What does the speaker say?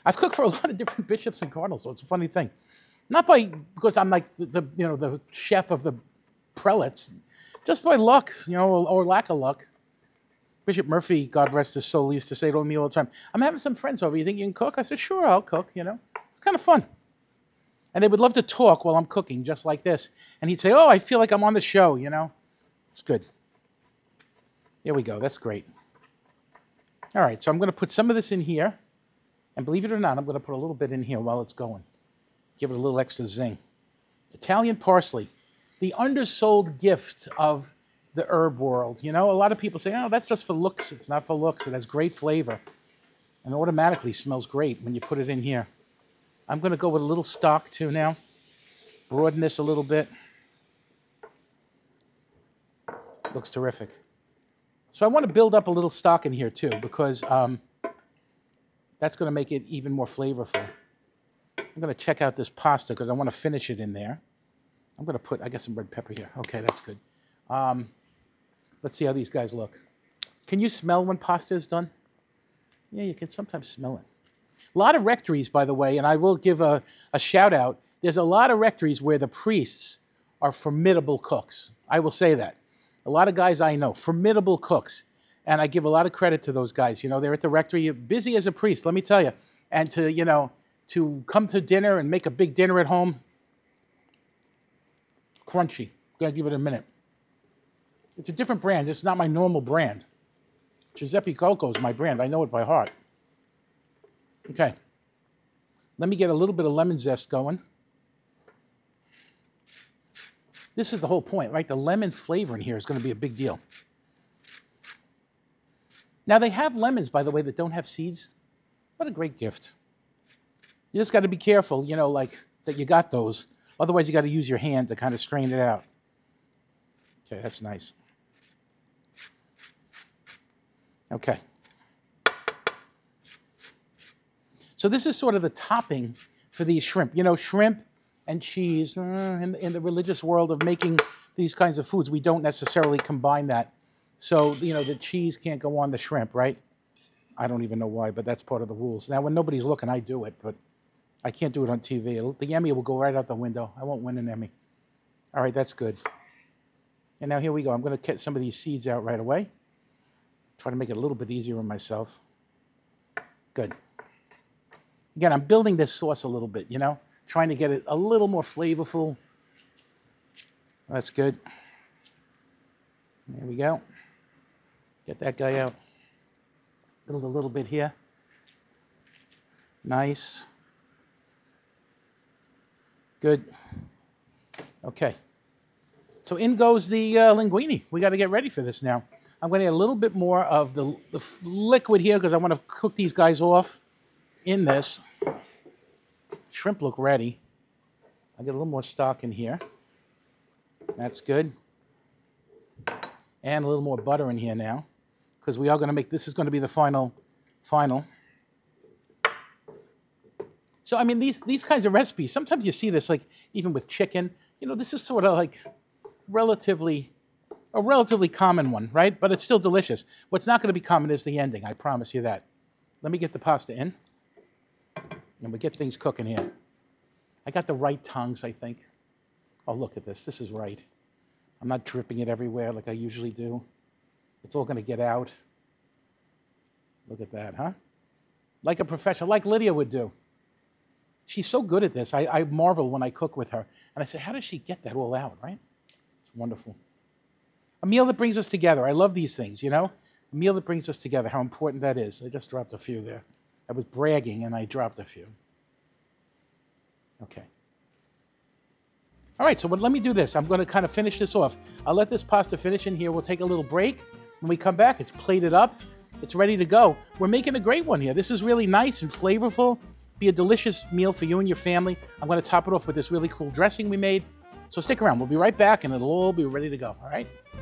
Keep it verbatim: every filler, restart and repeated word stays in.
I've cooked for a lot of different bishops and cardinals, so it's a funny thing. Not by because I'm like the, the you know the chef of the prelates, just by luck, you know, or, or lack of luck. Bishop Murphy, God rest his soul, used to say to me all the time, "I'm having some friends over. You think you can cook?" I said, "Sure, I'll cook." You know, it's kind of fun. And they would love to talk while I'm cooking, just like this. And he'd say, "Oh, I feel like I'm on the show." You know, it's good. Here we go. That's great. All right, so I'm going to put some of this in here. And believe it or not, I'm going to put a little bit in here while it's going. Give it a little extra zing. Italian parsley, the undersold gift of the herb world. You know, a lot of people say, oh, that's just for looks. It's not for looks. It has great flavor. And automatically smells great when you put it in here. I'm going to go with a little stock too now. Broaden this a little bit. Looks terrific. So I want to build up a little stock in here too, because um, that's going to make it even more flavorful. I'm going to check out this pasta because I want to finish it in there. I'm going to put, I got some red pepper here. Okay, that's good. Um, let's see how these guys look. Can you smell when pasta is done? Yeah, you can sometimes smell it. A lot of rectories, by the way, and I will give a, a shout out. There's a lot of rectories where the priests are formidable cooks. I will say that. A lot of guys I know, formidable cooks. And I give a lot of credit to those guys. You know, they're at the rectory, busy as a priest, let me tell you. And to, you know, to come to dinner and make a big dinner at home, crunchy. Gotta give it a minute. It's a different brand. It's not my normal brand. Giuseppe Coco is my brand. I know it by heart. Okay. Let me get a little bit of lemon zest going. This is the whole point, right? The lemon flavor in here is going to be a big deal. Now, they have lemons, by the way, that don't have seeds. What a great gift. You just got to be careful, you know, like that you got those. Otherwise, you got to use your hand to kind of strain it out. Okay, that's nice. Okay. So this is sort of the topping for these shrimp. You know, shrimp and cheese, uh, in, in the religious world of making these kinds of foods, we don't necessarily combine that. So, you know, the cheese can't go on the shrimp, right? I don't even know why, but that's part of the rules. Now, when nobody's looking, I do it, but I can't do it on T V. It'll, the Emmy will go right out the window. I won't win an Emmy. All right, that's good. And now here we go. I'm going to get some of these seeds out right away. Try to make it a little bit easier on myself. Good. Again, I'm building this sauce a little bit, you know, trying to get it a little more flavorful. That's good. There we go. Get that guy out. Build a little bit here. Nice. Good. Okay. So in goes the uh, linguine. We got to get ready for this now. I'm going to add a little bit more of the, the liquid here because I want to cook these guys off in this. Shrimp look ready. I'll get a little more stock in here. That's good. And a little more butter in here now because we are going to make, this is going to be the final, final. So, I mean, these, these kinds of recipes, sometimes you see this like even with chicken. You know, this is sort of like relatively, a relatively common one, right? But it's still delicious. What's not going to be common is the ending. I promise you that. Let me get the pasta in. And we get things cooking here. I got the right tongs, I think. Oh, look at this. This is right. I'm not dripping it everywhere like I usually do. It's all going to get out. Look at that, huh? Like a professional, like Lydia would do. She's so good at this. I, I marvel when I cook with her. And I say, how does she get that all out, right? It's wonderful. A meal that brings us together. I love these things, you know? A meal that brings us together, how important that is. I just dropped a few there. I was bragging and I dropped a few. Okay. All right, so what, let me do this. I'm going to kind of finish this off. I'll let this pasta finish in here. We'll take a little break. When we come back, it's plated up. It's ready to go. We're making a great one here. This is really nice and flavorful. Be a delicious meal for you and your family. I'm going to top it off with this really cool dressing we made. So stick around. We'll be right back and it'll all be ready to go. All right?